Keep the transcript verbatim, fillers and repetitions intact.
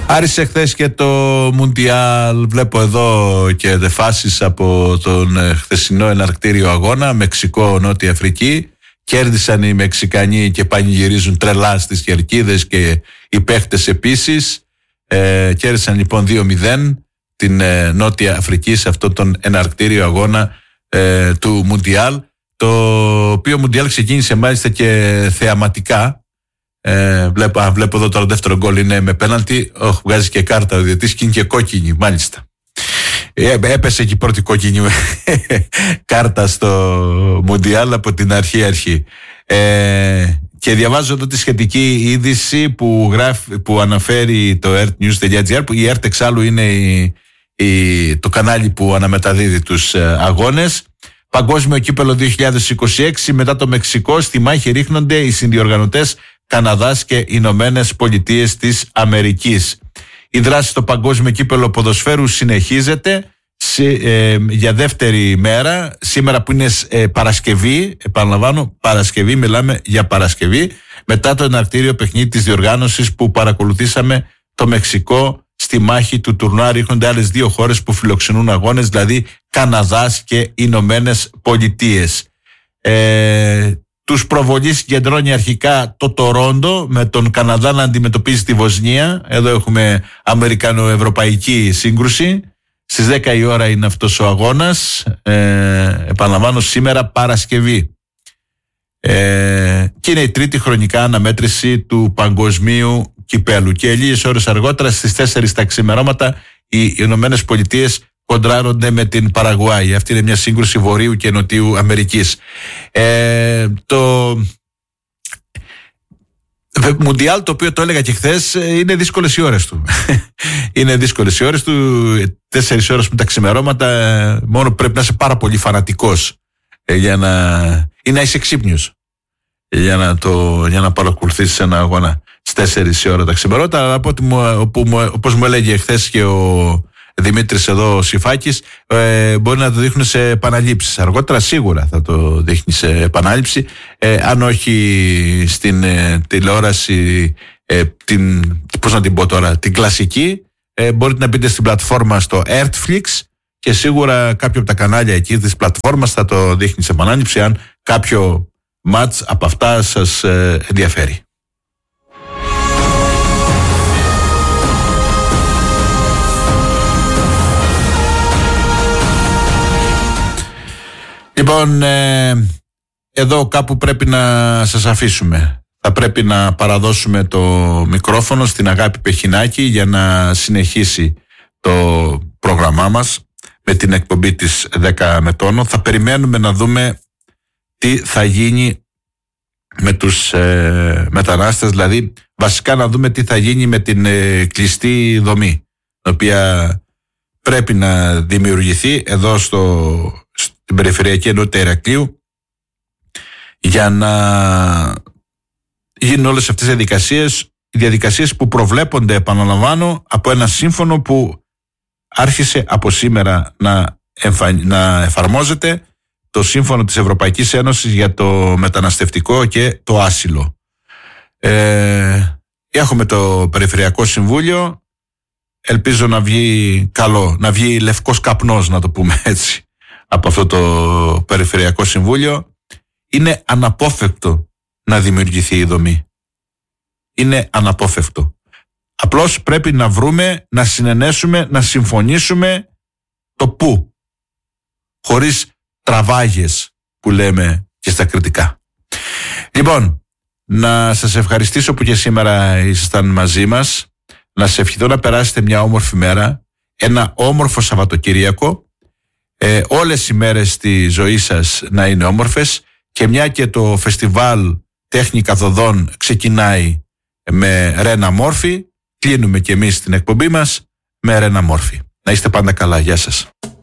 Άρισε χθες και το Μουντιάλ. Βλέπω εδώ και φάσεις από τον χθεσινό εναρκτήριο αγώνα. Μεξικό, Νότια Αφρική. Κέρδισαν οι Μεξικανοί και πανηγυρίζουν τρελά στις κερκίδες και οι παίχτες επίσης. Ε, κέρδισαν λοιπόν δύο μηδέν την ε, Νότια Αφρική σε αυτόν τον εναρκτήριο αγώνα ε, του Μουντιάλ. Το οποίο Μουντιάλ ξεκίνησε μάλιστα και θεαματικά. Ε, βλέπω, α, βλέπω εδώ το δεύτερο γκολ είναι με πέναλτι. Oh, βγάζει και κάρτα ο διαιτητής και είναι και κόκκινη, μάλιστα. Ε, έπεσε και η πρώτη κόκκινη κάρτα στο Μουντιάλ από την αρχή αρχή. Ε, και διαβάζω εδώ τη σχετική είδηση που, γράφει, που αναφέρει το ertnews.gr, που η Ερτ εξάλλου είναι η, η, το κανάλι που αναμεταδίδει τους ε, αγώνες. Παγκόσμιο κύπελο δύο χιλιάδες είκοσι έξι, μετά το Μεξικό στη μάχη ρίχνονται οι συνδιοργανωτές Καναδάς και Ηνωμένες Πολιτείες της Αμερικής. Η δράση στο παγκόσμιο κύπελο ποδοσφαίρου συνεχίζεται σε, ε, για δεύτερη μέρα, σήμερα που είναι ε, Παρασκευή, επαναλαμβάνω Παρασκευή, μιλάμε για Παρασκευή, μετά το εναρκτήριο παιχνίδι της διοργάνωσης που παρακολουθήσαμε το Μεξικό στη μάχη του τουρνουά. Ρίχνονται άλλες δύο χώρες που φιλοξενούν αγώνες, δηλαδή Καναδάς και Ηνωμένες Πολιτείες. Ε, τους προβολείς συγκεντρώνει αρχικά το Τορόντο, με τον Καναδά να αντιμετωπίζει τη Βοσνία. Εδώ έχουμε αμερικανοευρωπαϊκή σύγκρουση. Στις δέκα η ώρα είναι αυτός ο αγώνας. Ε, επαναλαμβάνω, σήμερα Παρασκευή. Ε, και είναι η τρίτη χρονικά αναμέτρηση του παγκοσμίου κυπέλου. Και λίγες ώρες αργότερα, στις τέσσερις τα ξημερώματα, οι Ηνωμένες Πολιτείες κοντράρονται με την Παραγουάη. Αυτή είναι μια σύγκρουση Βορείου και Νοτιού Αμερικής. Ε, το Μουντιάλ, το οποίο το έλεγα και χθες, είναι δύσκολες οι ώρες του. Είναι δύσκολες οι ώρες του. Τέσσερις ώρες με τα ξημερώματα, μόνο πρέπει να είσαι πάρα πολύ φανατικός για να, ή να είσαι ξύπνιος για να, το, για να παρακολουθήσεις ένα αγώνα στις τέσσερις η ώρα τα ξημερώματα. Αλλά από ό,τι μου, όπως μου έλεγε χθες και ο Δημήτρης εδώ ο Σιφάκης, ε, μπορεί να το δείχνουν σε επαναλήψεις. Αργότερα σίγουρα θα το δείχνει σε επανάληψη, ε, αν όχι στην ε, τηλεόραση, ε, την, πώς να την πω τώρα, την κλασική, ε, μπορείτε να μπείτε στην πλατφόρμα στο Ertflix και σίγουρα κάποιο από τα κανάλια εκεί της πλατφόρμας θα το δείχνει σε επανάληψη, αν κάποιο μάτς από αυτά σας ε, ενδιαφέρει. Λοιπόν, ε, εδώ κάπου πρέπει να σας αφήσουμε. Θα πρέπει να παραδώσουμε το μικρόφωνο στην Αγάπη Πεχινάκη για να συνεχίσει το πρόγραμμά μας με την εκπομπή της δέκα με τόνο. Θα περιμένουμε να δούμε τι θα γίνει με τους ε, μετανάστες, δηλαδή βασικά να δούμε τι θα γίνει με την ε, κλειστή δομή, η οποία πρέπει να δημιουργηθεί εδώ στο... στην περιφερειακή ενότητα Ηρακλείου, για να γίνουν όλες αυτές οι διαδικασίες, οι διαδικασίες που προβλέπονται, επαναλαμβάνω, από ένα σύμφωνο που άρχισε από σήμερα να, εμφα... να εφαρμόζεται, το σύμφωνο της Ευρωπαϊκής Ένωσης για το μεταναστευτικό και το άσυλο. Ε, έχουμε το Περιφερειακό Συμβούλιο, ελπίζω να βγει καλό, να βγει λευκός καπνός, να το πούμε έτσι, από αυτό το Περιφερειακό Συμβούλιο. Είναι αναπόφευκτο να δημιουργηθεί η δομή. Είναι αναπόφευκτο. Απλώς πρέπει να βρούμε, να συνενέσουμε, να συμφωνήσουμε το πού. Χωρίς τραβάγες που λέμε και στα κριτικά. Λοιπόν, να σας ευχαριστήσω που και σήμερα ήσασταν μαζί μας. Να σας ευχηθώ να περάσετε μια όμορφη μέρα, ένα όμορφο Σαββατοκύριακο. Ε, όλες οι μέρες στη ζωή σας να είναι όμορφες, και μια και το φεστιβάλ Τέχνη Καθοδόν ξεκινάει με Ρένα Μόρφη, κλείνουμε και εμείς την εκπομπή μας με Ρένα Μόρφη. Να είστε πάντα καλά. Γεια σας.